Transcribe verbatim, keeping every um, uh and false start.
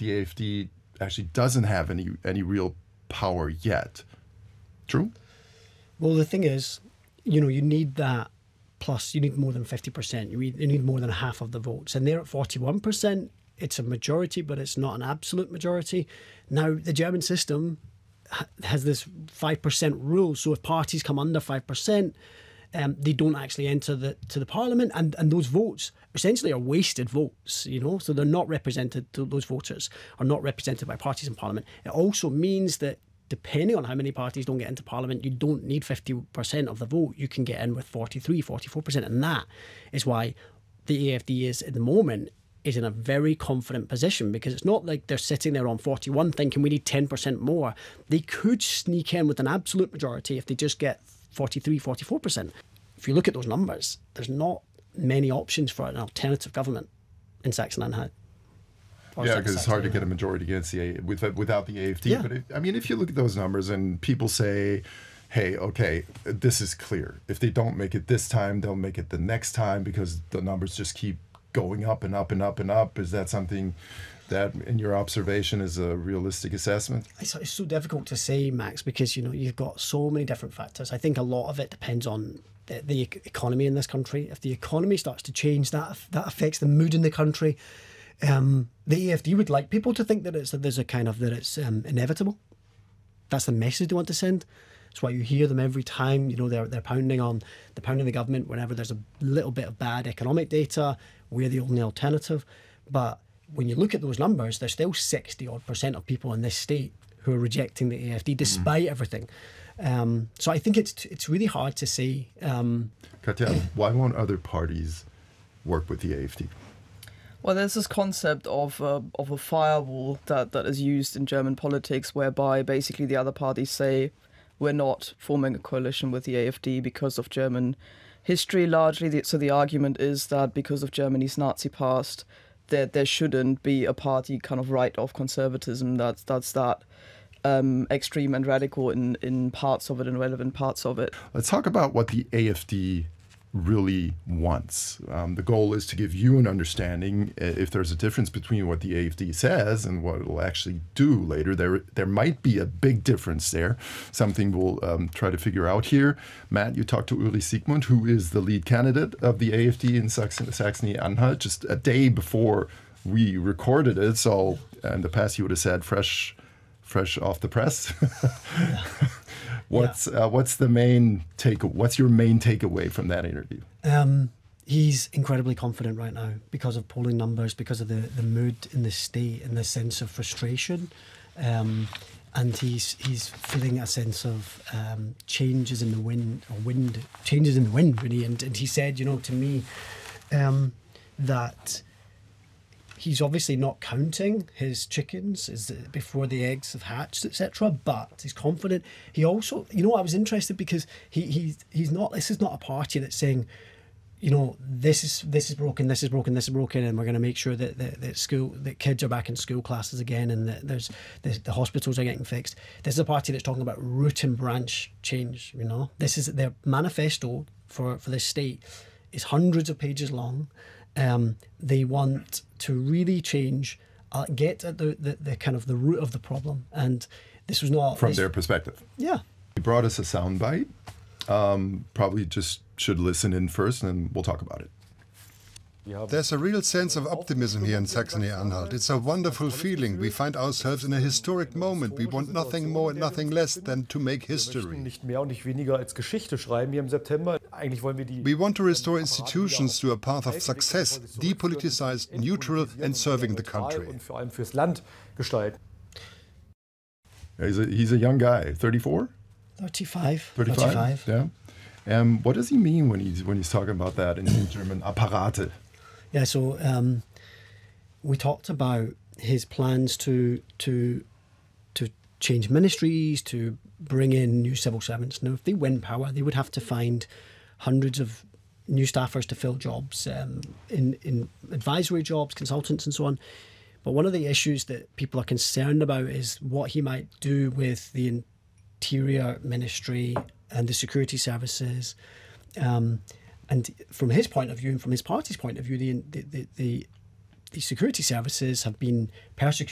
the AfD actually doesn't have any any real power yet. True? Well, the thing is, you know, you need that plus, you need more than fifty percent. You need, you need more than half of the votes. And they're at forty-one percent. It's a majority, but it's not an absolute majority. Now, the German system ha- has this five percent rule. So if parties come under five percent, um, they don't actually enter the to the parliament. And, and those votes essentially are wasted votes, you know. So they're not represented, those voters are not represented by parties in parliament. It also means that depending on how many parties don't get into parliament, you don't need fifty percent of the vote. You can get in with forty-three, forty-four percent. And that is why the AfD is, at the moment, is in a very confident position, because it's not like they're sitting there on forty-one thinking we need ten percent more. They could sneak in with an absolute majority if they just get forty-three, forty-four percent. If you look at those numbers, there's not many options for an alternative government in Saxony-Anhalt. Yeah, because it's hard to get a majority against the A- with, without the AfD. Yeah. But if, I mean, if you look at those numbers and people say, hey, okay, this is clear. If they don't make it this time, they'll make it the next time because the numbers just keep going up and up and up and up. Is that something that, in your observation, is a realistic assessment? It's, it's so difficult to say, Max, because, you know, you've got so many different factors. I think a lot of it depends on the, the economy in this country. If the economy starts to change, that that affects the mood in the country. Um, the AfD would like people to think that it's that there's a kind of that it's um, inevitable. That's the message they want to send. That's why you hear them every time. You know, they're they're pounding on they're pounding the government whenever there's a little bit of bad economic data. We're the only alternative. But when you look at those numbers, there's still sixty odd percent of people in this state who are rejecting the AfD despite mm. everything. Um, so I think it's it's really hard to say. Um, Katja, why won't other parties work with the AfD? Well, there's this concept of uh, of a firewall that, that is used in German politics, whereby basically the other parties say we're not forming a coalition with the AfD because of German history largely. So the argument is that because of Germany's Nazi past, there there shouldn't be a party kind of right of conservatism that's that's that um, extreme and radical in, in parts of it and relevant parts of it. Let's talk about what the AfD really wants. Um, the goal is to give you an understanding if there's a difference between what the AfD says and what it will actually do later. There there might be a big difference there, something we'll um, try to figure out here. Matt, you talked to Ulrich Siegmund, who is the lead candidate of the AfD in Saxony-Anhalt, just a day before we recorded it. So in the past, you would have said fresh, fresh off the press. What's yeah. uh, what's the main take? What's your main takeaway from that interview? Um, he's incredibly confident right now because of polling numbers, because of the, the mood in the state and the sense of frustration, um, and he's he's feeling a sense of um, changes in the wind or wind changes in the wind really. And, and he said, you know, to me um, that he's obviously not counting his chickens is before the eggs have hatched, et cetera. But he's confident. He also, you know, I was interested because he he's he's not. This is not a party that's saying, you know, this is this is broken, this is broken, this is broken, and we're going to make sure that that, that school that kids are back in school classes again, and that there's the, the hospitals are getting fixed. This is a party that's talking about root and branch change. You know, this is their manifesto for for this state is hundreds of pages long. Um, they want to really change, uh, get at the, the, the kind of the root of the problem. And this was not... From this, their perspective. Yeah. He brought us a soundbite. Um, probably just should listen in first and then we'll talk about it. There's a real sense of optimism here in Saxony-Anhalt. It's a wonderful feeling. We find ourselves in a historic moment. We want nothing more and nothing less than to make history. We want to restore institutions to a path of success, depoliticized, neutral and serving the country. He's a, he's a young guy, thirty-four? thirty-five. thirty-five, thirty-five. Yeah. Um, what does he mean when he's when he's talking about that in, in German? Apparate. Yeah, so um, we talked about his plans to to to change ministries, to bring in new civil servants. Now, if they win power, they would have to find hundreds of new staffers to fill jobs um, in in advisory jobs, consultants, and so on. But one of the issues that people are concerned about is what he might do with the Interior Ministry and the security services. Um, and from his point of view and from his party's point of view, the the, the, the, the security services have been persecuted